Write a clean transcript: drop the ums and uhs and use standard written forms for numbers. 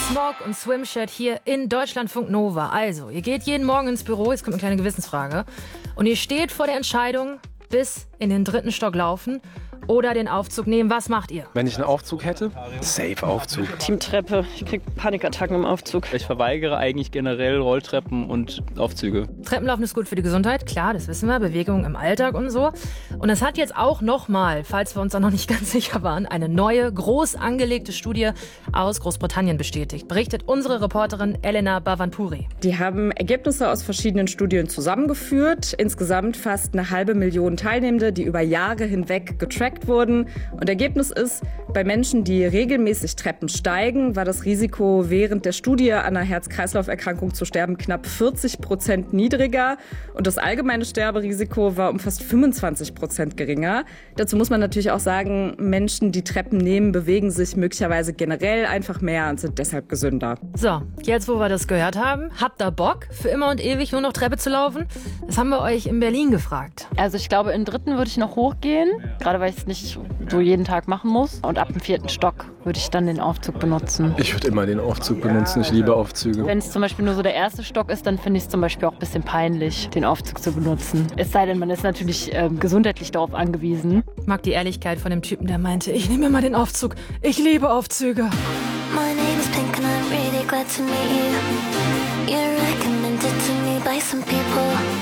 Smog und Swimshirt hier in Deutschlandfunk Nova. Also, ihr geht jeden Morgen ins Büro, jetzt kommt eine kleine Gewissensfrage. Und ihr steht vor der Entscheidung, bis in den 3. Stock laufen oder den Aufzug nehmen. Was macht ihr? Wenn ich einen Aufzug hätte, safe Aufzug. Team Treppe. Ich krieg Panikattacken im Aufzug. Ich verweigere eigentlich generell Rolltreppen und Aufzüge. Treppenlaufen ist gut für die Gesundheit, klar, das wissen wir. Bewegung im Alltag und so. Und es hat jetzt auch nochmal, falls wir uns da noch nicht ganz sicher waren, eine neue, groß angelegte Studie aus Großbritannien bestätigt. Berichtet unsere Reporterin Elena Bhavanpuri. Die haben Ergebnisse aus verschiedenen Studien zusammengeführt. Insgesamt fast 500.000 Teilnehmende, die über Jahre hinweg getrackt wurden. Und Ergebnis ist, bei Menschen, die regelmäßig Treppen steigen, war das Risiko während der Studie an einer Herz-Kreislauf-Erkrankung zu sterben knapp 40% niedriger. Und das allgemeine Sterberisiko war um fast 25% geringer. Dazu muss man natürlich auch sagen, Menschen, die Treppen nehmen, bewegen sich möglicherweise generell einfach mehr und sind deshalb gesünder. So, jetzt wo wir das gehört haben, habt ihr Bock, für immer und ewig nur noch Treppe zu laufen? Das haben wir euch in Berlin gefragt. Also ich glaube, in den 3. würde ich noch hochgehen, gerade weil ich es nicht so jeden Tag machen muss. Und ab dem 4. Stock würde ich dann den Aufzug benutzen. Ich würde immer den Aufzug benutzen, ich liebe Aufzüge. Wenn es zum Beispiel nur so der 1. Stock ist, dann finde ich es zum Beispiel auch ein bisschen peinlich, den Aufzug zu benutzen. Es sei denn, man ist natürlich gesundheitlich darauf angewiesen. Ich mag die Ehrlichkeit von dem Typen, der meinte, ich nehme immer den Aufzug. Ich liebe Aufzüge. My name is Pink and I'm really glad to meet you. You're recommended to me by some people.